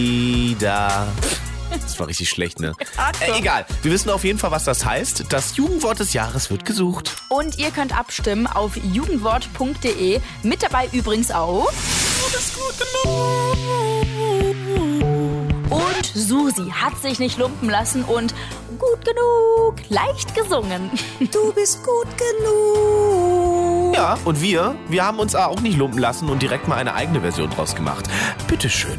wieder. Das war richtig schlecht, ne? Egal. Wir wissen auf jeden Fall, was das heißt. Das Jugendwort des Jahres wird gesucht. Und ihr könnt abstimmen auf jugendwort.de. Mit dabei übrigens auch. Du bist gut genug. Und Susi hat sich nicht lumpen lassen und gut genug, leicht gesungen. Du bist gut genug. Ja, und wir haben uns auch nicht lumpen lassen und direkt mal eine eigene Version draus gemacht. Bitteschön.